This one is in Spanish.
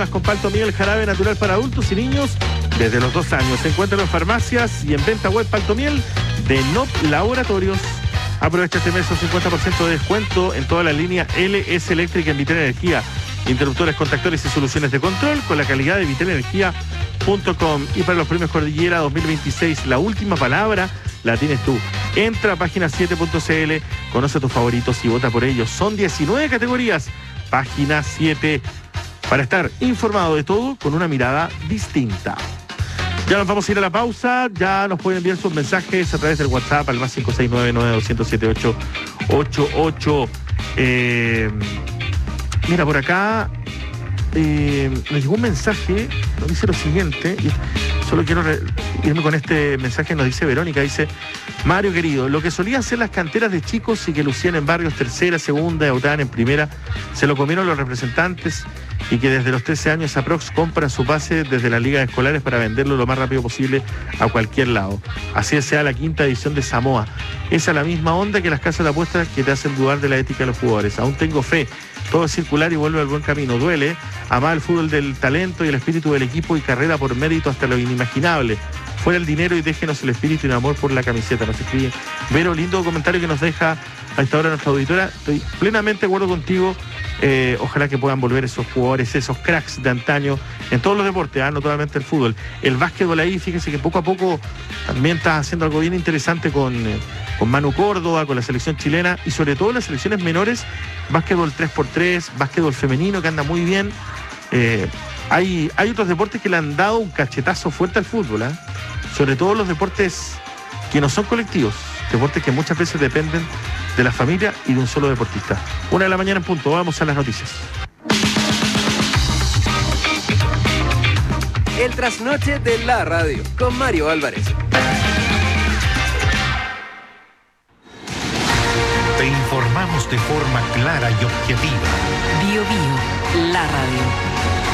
Con Paltomiel, jarabe natural para adultos y niños desde los 2 años. Se encuentra en farmacias y en venta web Paltomiel de NOP Laboratorios. Aprovecha este mes un 50% de descuento en toda la línea LS Eléctrica en Vital Energía. Interruptores, contactores y soluciones de control con la calidad de vitalenergia.com. Y para los premios Cordillera 2026, la última palabra la tienes tú. Entra a página 7.cl, conoce a tus favoritos y vota por ellos. Son 19 categorías. Página 7, para estar informado de todo con una mirada distinta. Ya nos vamos a ir a la pausa. Ya nos pueden enviar sus mensajes a través del WhatsApp al más 569-9207-888. Mira, por acá nos llegó un mensaje, nos dice lo siguiente, y solo quiero irme con este mensaje. Nos dice Verónica, dice: Mario querido, lo que solían ser las canteras de chicos y que lucían en barrios tercera, segunda y votaban en primera, se lo comieron los representantes, y que desde los 13 años Aprox compra su pase desde las ligas escolares para venderlo lo más rápido posible a cualquier lado. Así sea la 5ª edición de Samoa. Esa es la misma onda que las casas de apuestas que te hacen dudar de la ética de los jugadores. Aún tengo fe. Todo es circular y vuelve al buen camino. Duele amar el fútbol del talento y el espíritu del equipo y carrera por mérito hasta lo inimaginable. Fuera el dinero y déjenos el espíritu y el amor por la camiseta. Nos escribe Vero, lindo comentario que nos deja a esta hora nuestra auditora. Estoy plenamente de acuerdo contigo. Ojalá que puedan volver esos jugadores, esos cracks de antaño en todos los deportes, no solamente el fútbol. El básquetbol ahí, fíjese que poco a poco también está haciendo algo bien interesante con Manu Córdoba, con la selección chilena y sobre todo en las selecciones menores, básquetbol 3x3, básquetbol femenino que anda muy bien. Hay otros deportes que le han dado un cachetazo fuerte al fútbol, sobre todo los deportes que no son colectivos, deportes que muchas veces dependen de la familia y de un solo deportista. 1 de la mañana en punto, vamos a las noticias. El trasnoche de la radio con Mario Álvarez. Te informamos de forma clara y objetiva. Bio Bio, la radio.